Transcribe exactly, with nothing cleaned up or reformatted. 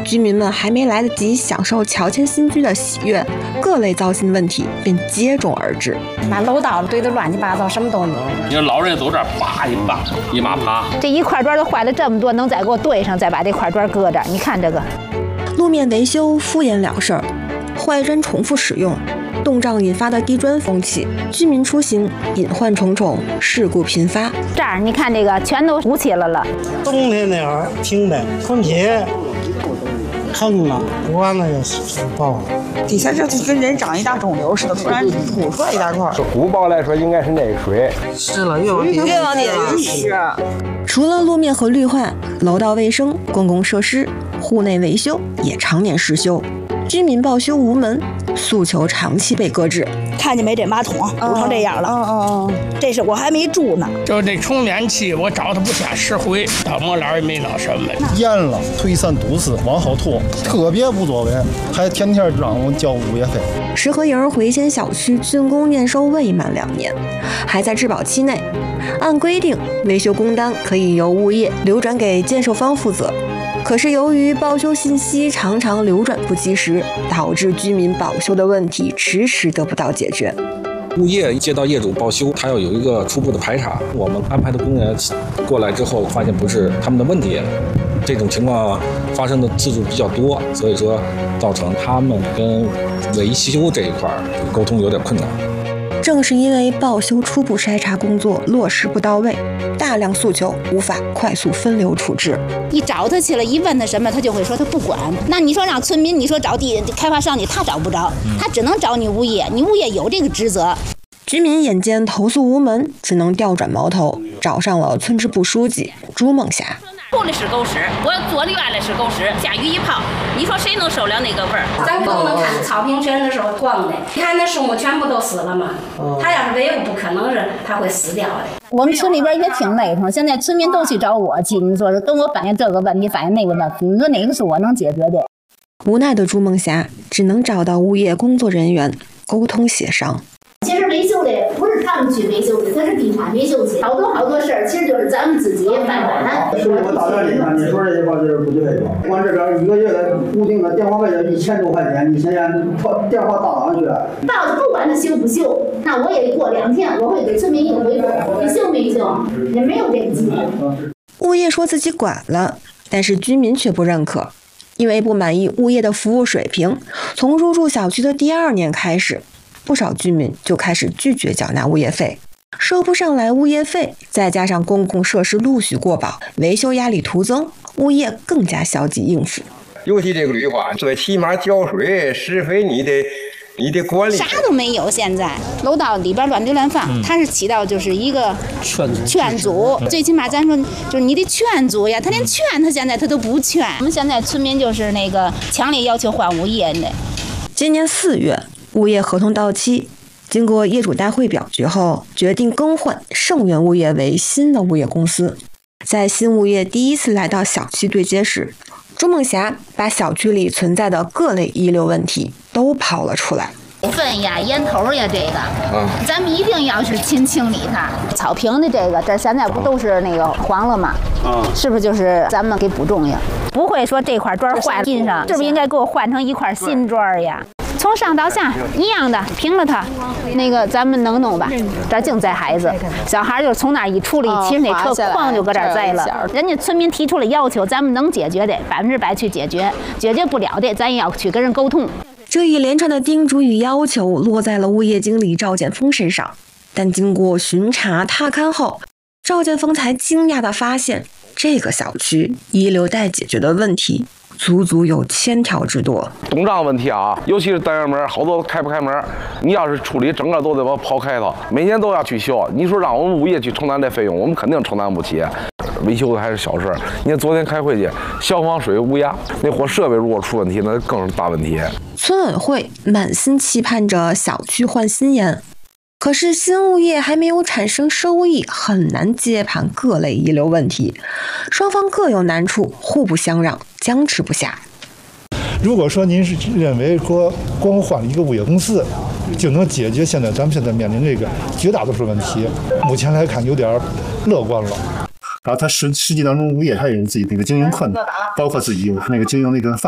居民们还没来得及享受乔迁新居的喜悦，各类糟心问题便接踵而至。 那楼道堆得乱七八糟，什么都有。 你说老人走这儿，啪一扒一马趴， 这一块砖都坏了这么多，能再给我堆上，再把这块砖搁这儿？你看这个路面维修敷衍了事儿，坏砖重复使用，冻胀引发的地砖风气，居民出行隐患重重，事故频发。 这儿你看这个全都糊起来了。 冬天那会儿停的空气坑了，完了也是爆了。 底下这就跟人长一大肿瘤似的，突然吐出来一大块。 古堡来说，应该是那个水。 是了，越往底越往底越是。 除了路面和绿化，楼道卫生、公共设施、户内维修也常年失修，居民报修无门，诉求长期被搁置。 看见没？这马桶堵成这样了。 嗯嗯嗯， 这是我还没住呢。 就这充电器，我找他不下十回，到末了也没闹什么。 严了，推三堵四，往后拖，特别不作为，还天天让我交物业费。 石河营回迁小区竣工验收未满两年，还在质保期内。按规定，维修工单可以由物业流转给建设方负责。可是由于报修信息常常流转不及时，导致居民保修的问题迟迟得不到解决。 物业接到业主报修，他要有一个初步的排查，我们安排的工人过来之后，发现不是他们的问题，这种情况发生的次数比较多，所以说造成他们跟维修这一块沟通有点困难。 正是因为报修初步筛查工作落实不到位，大量诉求无法快速分流处置。 一找他去了，一问他什么，他就会说他不管。那你说让村民，你说找地开发商去，他找不着，他只能找你物业，你物业有这个职责。 居民眼见投诉无门，只能调转矛头，找上了村支部书记朱梦霞。 铺的是狗屎，我坐里院的是狗屎，下雨一泡，你说谁能受了那个味儿？ 咱不能看草坪全都是光的，你看那树木全部都死了嘛。它要是维护，不可能是它会死掉的。 我们村里边也挺累挺，现在村民都去找我去，你说是跟我反映这个问题，反映那个问题，你说哪个是我能解决的？ 无奈的朱梦霞只能找到物业工作人员沟通协商。 其实维修的不是他们去维修的，他是地产维修去，好多好多事儿，其实就是咱们自己办完。 是我到这里看，你说这些吧，就是不计费吧？我这边一个月的固定的电话费就一千多块钱，你现在电话打上去了。 报子不管他修不修，那我也过两天，我会给村民一个回复，你修没修？也没有这个记录。 物业说自己管了，但是居民却不认可，因为不满意物业的服务水平，从入住小区的第二年开始，不少居民就开始拒绝缴纳物业费，收不上来物业费，再加上公共设施陆续过保，维修压力徒增，物业更加消极应付。 尤其这个绿化，最起码浇水、施肥，你得你得管理。 啥都没有，现在楼道里边乱堆乱放，嗯、它是起到就是一个劝劝阻，最起码咱说就是你得劝阻呀，他连劝他现在他都不劝。我们现在村民就是那个强烈要求换物业的。 今年四月。物业合同到期，经过业主大会表决后，决定更换盛源物业为新的物业公司。在新物业第一次来到小区对接时，朱梦霞把小区里存在的各类遗留问题都抛了出来。 粪呀、烟头呀，这个，啊、咱们一定要是勤清理它。草坪的这个，这现在不都是那个黄了吗？啊，是不是就是咱们给补种呀？不会说这块砖坏了印上，是不是应该给我换成一块新砖呀？从上到下一样的平了它，那个咱们能弄吧？这净栽孩子，小孩就是从那儿一出来，其实那车哐就搁这儿栽了。人家村民提出了要求，咱们能解决的百分之百去解决，解决不了的咱也要去跟人沟通。 这一连串的叮嘱与要求落在了物业经理赵建峰身上，但经过巡查踏勘后，赵建峰才惊讶地发现，这个小区遗留待解决的问题足足有千条之多。 冻胀问题啊，尤其是单元门，好多开不开门。你要是处理整个都得把它刨开了，每年都要去修。你说让我们物业去承担这费用，我们肯定承担不起。维修的还是小事，你看昨天开会去，消防水无压，那货设备如果出问题，那更是大问题。 村委会满心期盼着小区换新颜，可是新物业还没有产生收益，很难接盘各类遗留问题，双方各有难处，互不相让，僵持不下。 如果说您是认为说光换了一个物业公司就能解决现在咱们现在面临这个绝大多数问题，目前来看有点乐观了。然后他实实际当中物业他也有自己那个经营困难，包括自己有那个经营那个